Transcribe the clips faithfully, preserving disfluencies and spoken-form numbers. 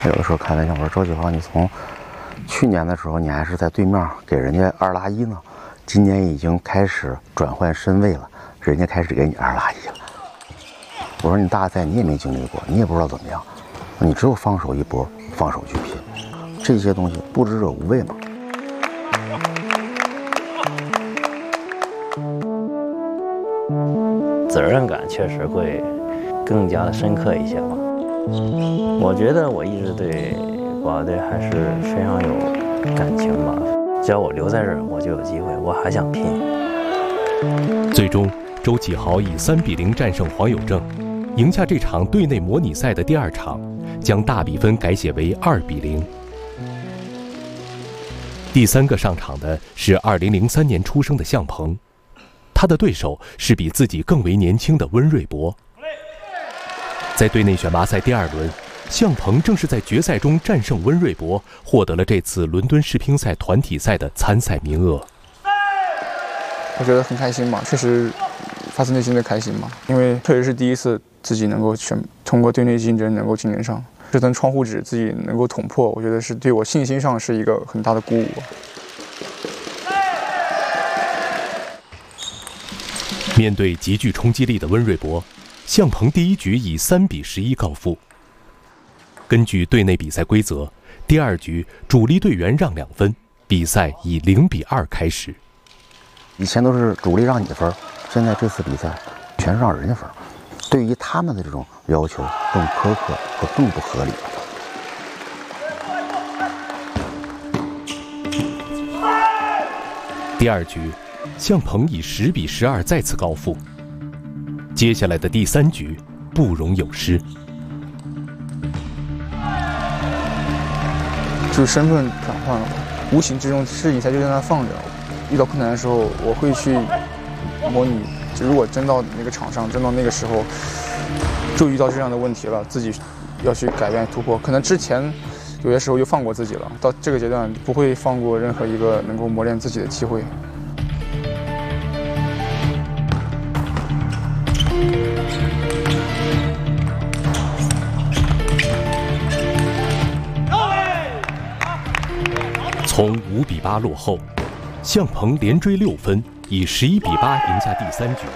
有的时候开玩笑说，周启豪，你从去年的时候你还是在对面给人家二拉一呢，今年已经开始转换身位了，人家开始给你二拉一了。我说你大赛你也没经历过，你也不知道怎么样，你只有放手一搏，放手去拼，这些东西不知者无畏嘛。 责任感确实会更加的深刻一些吧。我觉得我一直对国家队还是非常有感情吧。只要我留在这儿，我就有机会，我还想拼。 最终，周启豪以三比零战胜黄有正，赢下这场队内模拟赛的第二场，将大比分改写为二比零。第三个上场的是二零零三年出生的向鹏。他的对手是比自己更为年轻的温瑞博。在队内选拔赛第二轮，向鹏正是在决赛中战胜温瑞博，获得了这次伦敦世乒赛团体赛的参赛名额。 我觉得很开心嘛，确实发自内心的开心嘛，因为确实是第一次自己能够选通过队内竞争能够竞争上这层窗户纸，自己能够捅破，我觉得是对我信心上是一个很大的鼓舞。 面对极具冲击力的温瑞博，向鹏第一局以三比十一告负。根据队内比赛规则，第二局主力队员让两分，比赛以零比二开始。 以前都是主力让你分，现在这次比赛全是让人家分，对于他们的这种要求更苛刻和更不合理了。第二局，向鹏以十比十二再次高负。接下来的第三局不容有失， 就是身份转换了，无形之中是比赛就在那放着。遇到困难的时候，我会去模拟，如果真到那个场上，真到那个时候，就遇到这样的问题了，自己要去改变突破。可能之前有些时候就放过自己了，到这个阶段不会放过任何一个能够磨练自己的机会。 从五比八落后，向鹏连追六分，以十一比八赢下第三局。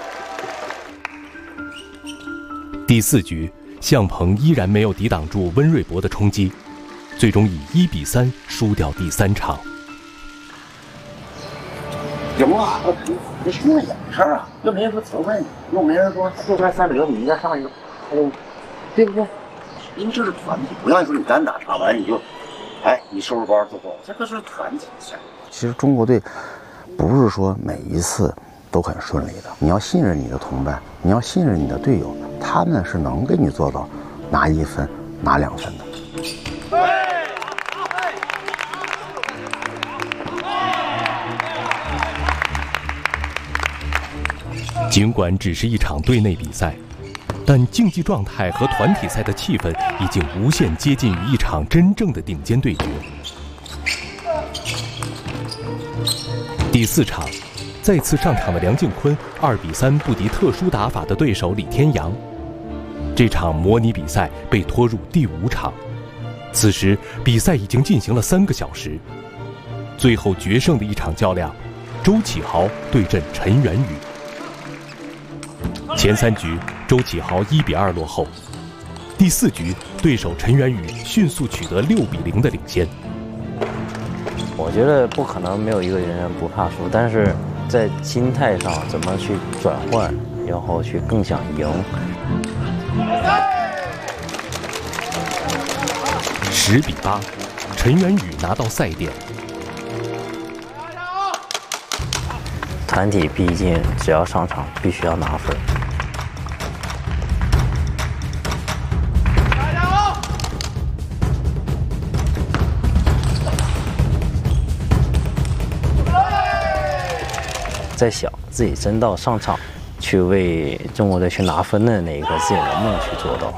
第四局，向鹏依然没有抵挡住温瑞博的冲击，最终以一比三输掉第三场。 赢了，这是那眼事啊，又没人说责怪你，又没人说就算三比零，你再上一个，还有，对不对？因为这是团体，不像说你单打场完你就。哎，你收拾包就走，这个是团体赛。 其实中国队不是说每一次都很顺利的，你要信任你的同伴，你要信任你的队友，他们是能给你做到拿一分、拿两分的。 尽管只是一场队内比赛，但竞技状态和团体赛的气氛已经无限接近于一场真正的顶尖对决。第四场，再次上场的梁靖昆二比三不敌特殊打法的对手李天阳。这场模拟比赛被拖入第五场，此时比赛已经进行了三个小时。最后决胜的一场较量，周启豪对阵陈元宇。前三局，周启豪一比二落后。第四局，对手陈元宇迅速取得六比零的领先。 我觉得不可能没有一个人不怕输，但是在心态上怎么去转换，然后去更想赢。 十比八，陈元宇拿到赛点。 团体毕竟只要上场，必须要拿分。在想自己真到上场去为中国队去拿分的那一个自己的梦去做到。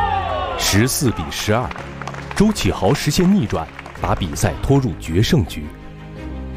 十四比十二，周启豪实现逆转，把比赛拖入决胜局。